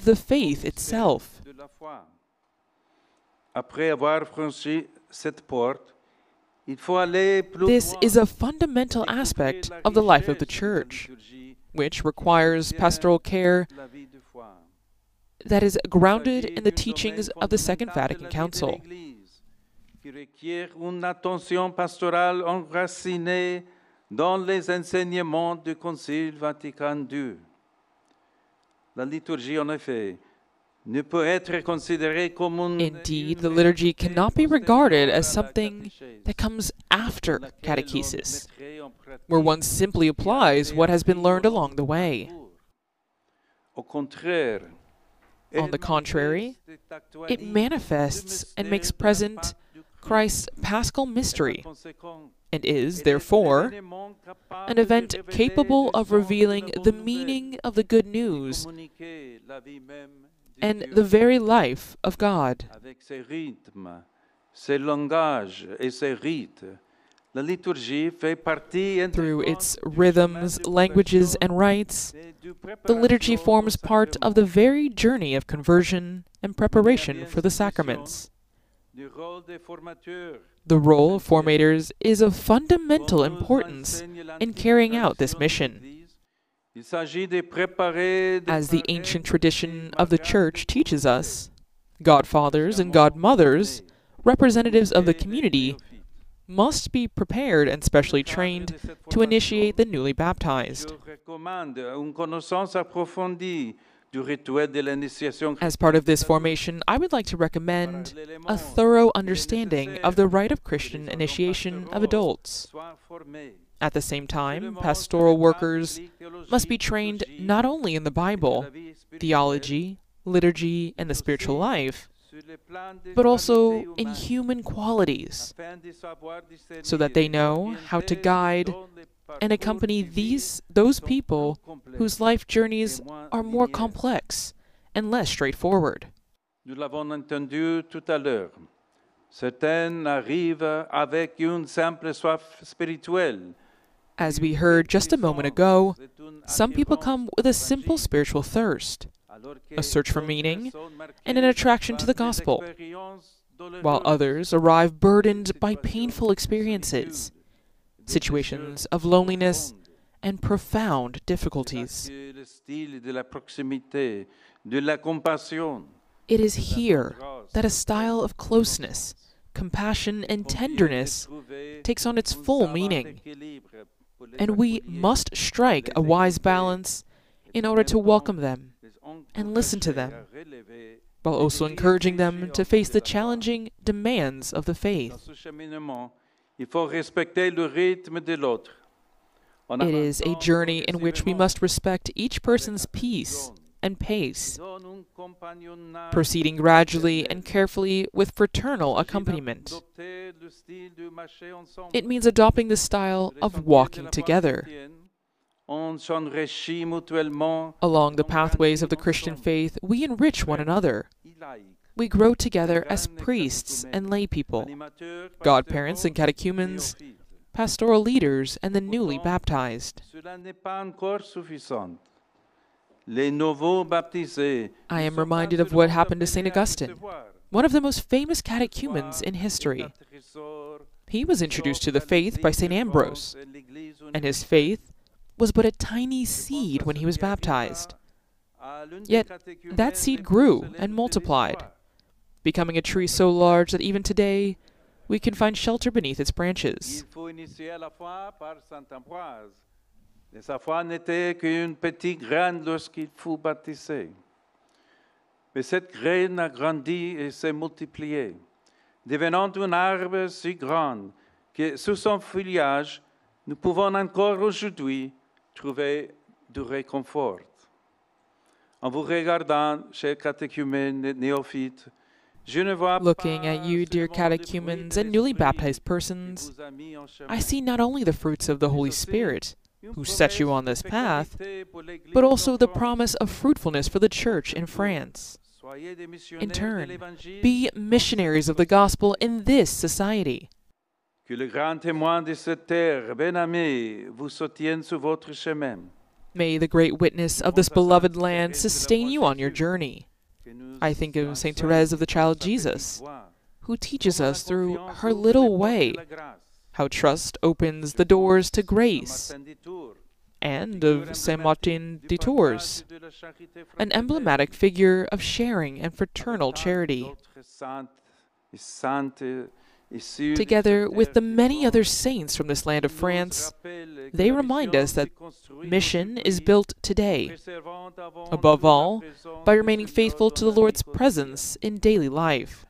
the faith itself. This is a fundamental aspect of the life of the Church, which requires pastoral care that is grounded in the teachings of the Second Vatican Council. Qui requiert une attention pastorale enracinée dans les enseignements du Concile Vatican II. La liturgie, en effet, ne peut être considérée comme une... Indeed, the liturgy cannot be regarded as something that comes after catechesis, where one simply applies what has been learned along the way. On the contrary, it manifests and makes present Christ's paschal mystery, and is, therefore, an event capable of revealing the meaning of the good news and the very life of God. Through its rhythms, languages, and rites, the liturgy forms part of the very journey of conversion and preparation for the sacraments. The role of formators is of fundamental importance in carrying out this mission. As the ancient tradition of the Church teaches us, godfathers and godmothers, representatives of the community, must be prepared and specially trained to initiate the newly baptized. As part of this formation, I would like to recommend a thorough understanding of the rite of Christian initiation of adults. At the same time, pastoral workers must be trained not only in the Bible, theology, liturgy, and the spiritual life, but also in human qualities, so that they know how to guide and accompany those people whose life journeys are more complex and less straightforward. Nous l'avons entendu tout à l'heure. Certains arrivent avec une simple soif spirituelle. As we heard just a moment ago, some people come with a simple spiritual thirst, a search for meaning, and an attraction to the gospel, while others arrive burdened by painful experiences, situations of loneliness, and profound difficulties. It is here that a style of closeness, compassion, and tenderness takes on its full meaning, and we must strike a wise balance in order to welcome them and listen to them, while also encouraging them to face the challenging demands of the faith. It is a journey in which we must respect each person's peace and pace, proceeding gradually and carefully with fraternal accompaniment. It means adopting the style of walking together. Along the pathways of the Christian faith, we enrich one another. We grow together as priests and lay people, godparents and catechumens, pastoral leaders, and the newly baptized. I am reminded of what happened to St. Augustine, one of the most famous catechumens in history. He was introduced to the faith by St. Ambrose, and his faith was but a tiny seed when he was baptized. Yet that seed grew and multiplied, becoming a tree so large that even today we can find shelter beneath its branches. Sa foi n'était qu'une petite graine lorsqu'il fut baptisé. Mais cette graine a grandi et s'est multipliée, devenant un arbre si grand que sous son feuillage, nous pouvons encore aujourd'hui trouver du réconfort. En vous regardant, chers catéchumènes et néophytes, looking at you, dear catechumens and newly baptized persons, I see not only the fruits of the Holy Spirit, who set you on this path, but also the promise of fruitfulness for the Church in France. In turn, be missionaries of the gospel in this society. May the great witness of this beloved land sustain you on your journey. I think of Saint Therese of the Child Jesus, who teaches us through her little way how trust opens the doors to grace, and of Saint Martin de Tours, an emblematic figure of sharing and fraternal charity. Together with the many other saints from this land of France, they remind us that mission is built today, above all, by remaining faithful to the Lord's presence in daily life.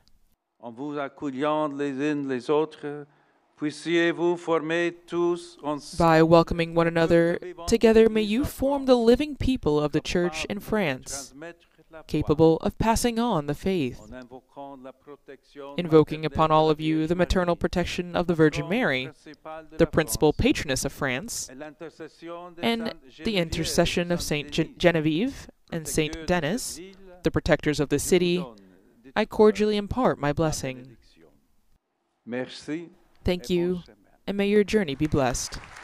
By welcoming one another, together may you form the living people of the Church in France, capable of passing on the faith. Invoking upon all of you the maternal protection of the Virgin Mary, the principal patroness of France, and the intercession of Saint Genevieve and Saint Denis, the protectors of the city, I cordially impart my blessing. Thank you, and may your journey be blessed.